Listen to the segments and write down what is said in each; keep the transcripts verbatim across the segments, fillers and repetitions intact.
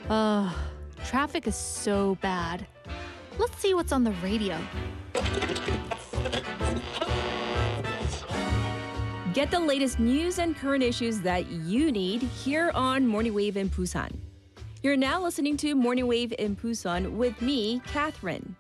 Ugh, traffic is so bad. Let's see what's on the radio. Get the latest news and current issues that you need here on Morning Wave in Busan. You're now listening to Morning Wave in Busan with me, Catherine.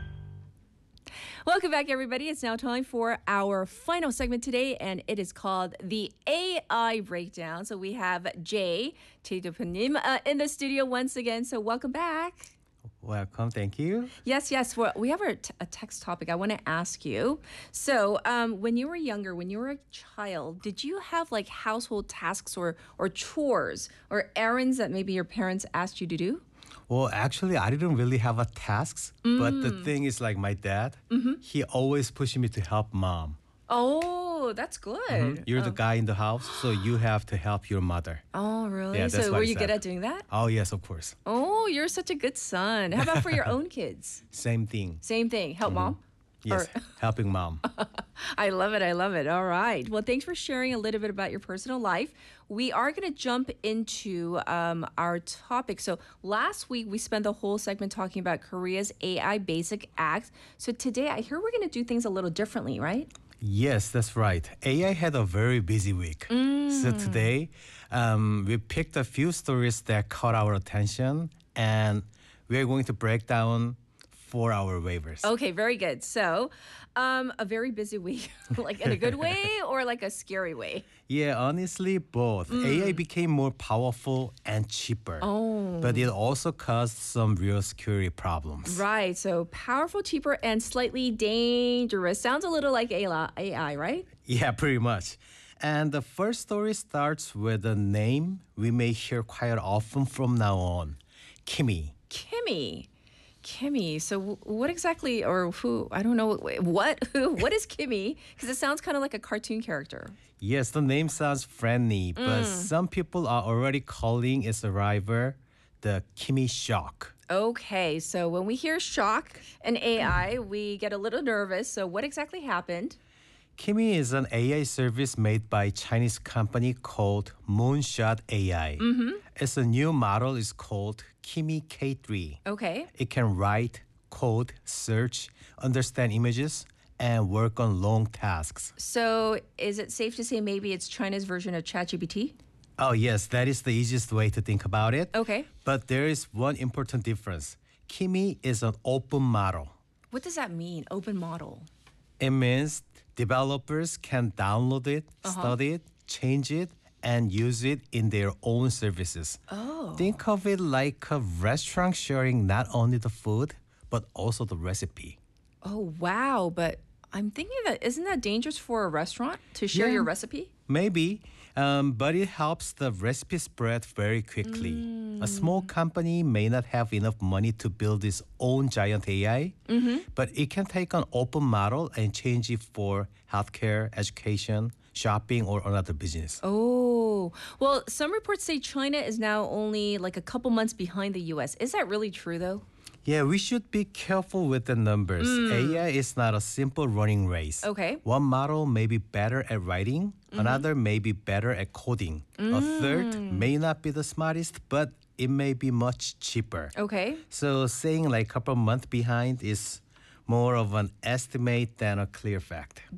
Welcome back, everybody. It's now time for our final segment today, and it is called the A I Breakdown. So we have Jay Taedopunim uh, in the studio once again. So welcome back. Welcome, thank you. Yes, yes. Well, we have a, t- a text topic I want to ask you. So, um, when you were younger, when you were a child, did you have like household tasks or or chores or errands that maybe your parents asked you to do? Well, actually, I didn't really have a tasks, but the thing is, like my dad, he always pushed me to help mom. Oh, that's good. You're the Oh. guy in the house, so you have to help your mother. Oh, really? Yeah, that's so what were he you good said. at doing that? Oh, yes, of course. Oh, you're such a good son. How about for your own kids? Same thing. Same thing. Help mom? Yes, Or- helping mom. I love it. I love it. All right. Well, thanks for sharing a little bit about your personal life. We are going to jump into um, our topic. So last week, we spent the whole segment talking about Korea's A I Basic Act. So today, I hear we're going to do things a little differently, right? Yes, that's right. A I had a very busy week. So today, um, we picked a few stories that caught our attention, and we're going to break down for our waivers. Okay, very good. So, um, a very busy week, like in a good way or like a scary way? Yeah, honestly, both. A I became more powerful and cheaper. Oh. But it also caused some real security problems. Right. So, powerful, cheaper, and slightly dangerous. Sounds a little like A I, right? Yeah, pretty much. And the first story starts with a name we may hear quite often from now on, Kimi. Kimmy. Kimmy. So w- what exactly, or who? I don't know. wait, What? Who? What is Kimmy? Because it sounds kind of like a cartoon character. Yes, the name sounds friendly, but some people are already calling its arrival the Kimi shock. Okay. So when we hear shock and A I, we get a little nervous. So what exactly happened? Kimi is an A I service made by Chinese company called Moonshot A I. It's a new model is called Kimi K three. Okay. It can write, code, search, understand images, and work on long tasks. So is it safe to say maybe it's China's version of ChatGPT? Oh, yes, that is the easiest way to think about it. Okay. But there is one important difference. Kimi is an open model. What does that mean? Open model. It means developers can download it, study it, change it, and use it in their own services. Oh. Think of it like a restaurant sharing not only the food, but also the recipe. Oh, wow. But I'm thinking that isn't that dangerous for a restaurant to share Yeah. your recipe? Maybe, um, but it helps the recipe spread very quickly. A small company may not have enough money to build its own giant A I, but it can take an open model and change it for healthcare, education, shopping, or another business. Oh, well, some reports say China is now only like a couple months behind the U S. Is that really true, though? Yeah, we should be careful with the numbers. A I is not a simple running race. Okay. One model may be better at writing, another may be better at coding. A third may not be the smartest, but it may be much cheaper. Okay. So saying like a couple months behind is more of an estimate than a clear fact.